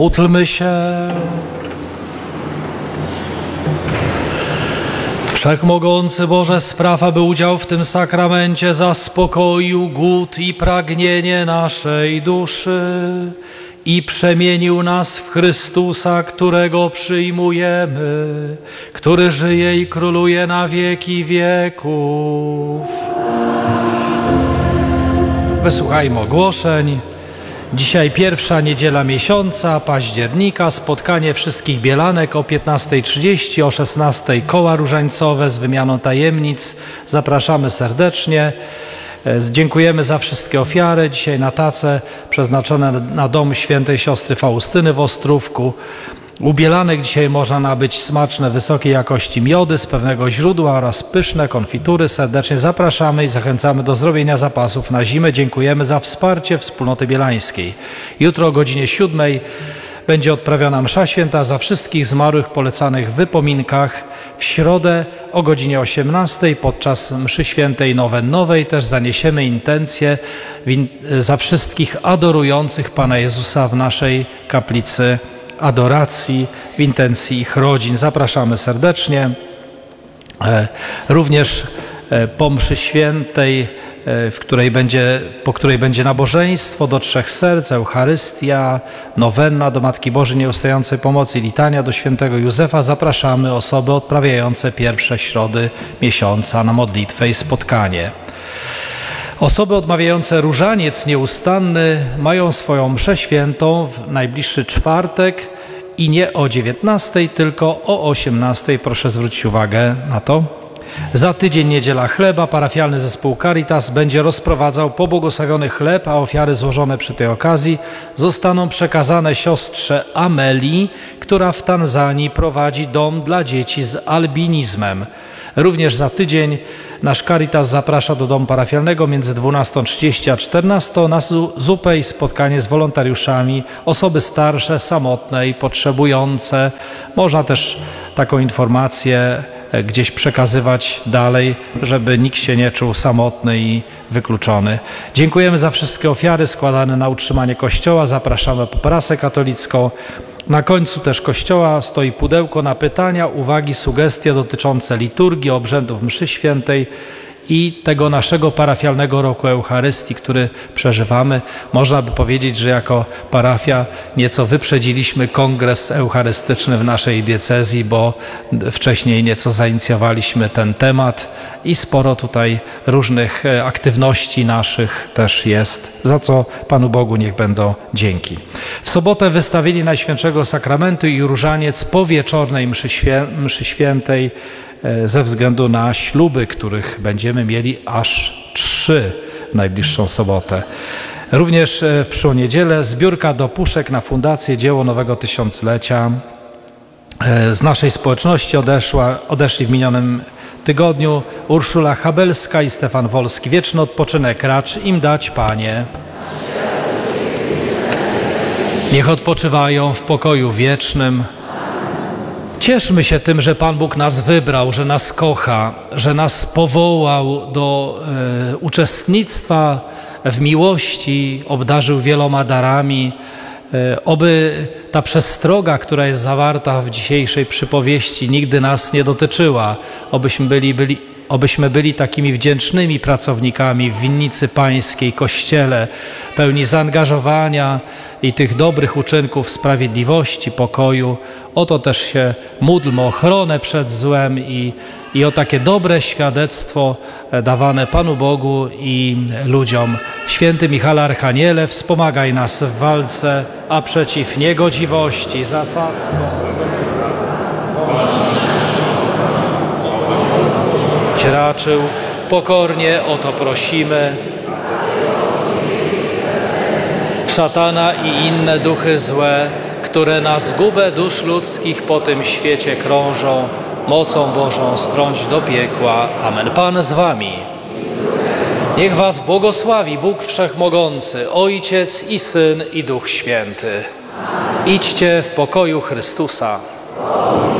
Módlmy się. Wszechmogący Boże, spraw, aby udział w tym sakramencie zaspokoił głód i pragnienie naszej duszy i przemienił nas w Chrystusa, którego przyjmujemy, który żyje i króluje na wieki wieków. Wysłuchajmy ogłoszeń. Dzisiaj pierwsza niedziela miesiąca, października, spotkanie wszystkich bielanek o 15:30, o 16:00 koła różańcowe z wymianą tajemnic. Zapraszamy serdecznie. Dziękujemy za wszystkie ofiary. Dzisiaj na tace przeznaczone na dom świętej siostry Faustyny w Ostrówku. U bielanek dzisiaj można nabyć smaczne, wysokiej jakości miody z pewnego źródła oraz pyszne konfitury. Serdecznie zapraszamy i zachęcamy do zrobienia zapasów na zimę. Dziękujemy za wsparcie wspólnoty bielańskiej. Jutro o godzinie 7:00 będzie odprawiona msza święta za wszystkich zmarłych polecanych w wypominkach. W środę o godzinie 18:00 podczas mszy świętej nowennowej też zaniesiemy intencje za wszystkich adorujących Pana Jezusa w naszej kaplicy adoracji, w intencji ich rodzin. Zapraszamy serdecznie. Również po mszy świętej, po której będzie nabożeństwo do Trzech Serc, Eucharystia, nowenna do Matki Bożej Nieustającej Pomocy i litania do świętego Józefa, zapraszamy osoby odprawiające pierwsze środy miesiąca na modlitwę i spotkanie. Osoby odmawiające różaniec nieustanny mają swoją mszę świętą w najbliższy czwartek i nie o 19:00, tylko o 18:00. Proszę zwrócić uwagę na to. Za tydzień niedziela chleba. Parafialny zespół Caritas będzie rozprowadzał pobłogosławiony chleb, a ofiary złożone przy tej okazji zostaną przekazane siostrze Amelii, która w Tanzanii prowadzi dom dla dzieci z albinizmem. Również za tydzień nasz Caritas zaprasza do domu parafialnego między 12:30 a 14:00 na zupę i spotkanie z wolontariuszami, osoby starsze, samotne i potrzebujące. Można też taką informację gdzieś przekazywać dalej, żeby nikt się nie czuł samotny i wykluczony. Dziękujemy za wszystkie ofiary składane na utrzymanie Kościoła. Zapraszamy po prasę katolicką. Na końcu też kościoła stoi pudełko na pytania, uwagi, sugestie dotyczące liturgii, obrzędów mszy świętej i tego naszego parafialnego roku Eucharystii, który przeżywamy. Można by powiedzieć, że jako parafia nieco wyprzedziliśmy kongres eucharystyczny w naszej diecezji, bo wcześniej nieco zainicjowaliśmy ten temat i sporo tutaj różnych aktywności naszych też jest, za co Panu Bogu niech będą dzięki. W sobotę wystawienie Najświętszego Sakramentu i różaniec po wieczornej mszy świętej ze względu na śluby, których będziemy mieli aż 3 w najbliższą sobotę. Również w przyszłą niedzielę zbiórka do puszek na Fundację Dzieło Nowego Tysiąclecia. Z naszej społeczności odeszli w minionym tygodniu Urszula Habelska i Stefan Wolski. Wieczny odpoczynek racz im dać, Panie. Niech odpoczywają w pokoju wiecznym. Cieszmy się tym, że Pan Bóg nas wybrał, że nas kocha, że nas powołał do uczestnictwa w miłości, obdarzył wieloma darami. Oby ta przestroga, która jest zawarta w dzisiejszej przypowieści, nigdy nas nie dotyczyła. Obyśmy byli takimi wdzięcznymi pracownikami w winnicy pańskiej, Kościele, pełni zaangażowania i tych dobrych uczynków sprawiedliwości, pokoju. O to też się módlmy, o ochronę przed złem i o takie dobre świadectwo dawane Panu Bogu i ludziom. Święty Michale Archaniele, wspomagaj nas w walce, a przeciw niegodziwości zasadzką raczył, pokornie o to prosimy. Szatana i inne duchy złe, które na zgubę dusz ludzkich po tym świecie krążą, mocą Bożą strąć do piekła. Amen. Pan z wami. Niech was błogosławi Bóg Wszechmogący, Ojciec i Syn i Duch Święty. Idźcie w pokoju Chrystusa.